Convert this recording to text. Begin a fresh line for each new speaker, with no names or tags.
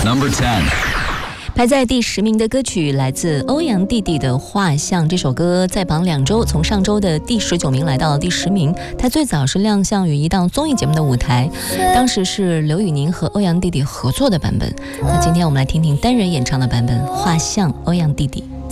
Number 10.
排在第10名的歌曲来自欧阳弟弟的《画像》。这首歌在榜2周，从上周的第19名来到了第10名。它最早是亮相于一档综艺节目的舞台，当时是刘宇宁和欧阳弟弟合作的版本。那今天我们来听听单人演唱的版本《画像》，欧阳弟弟。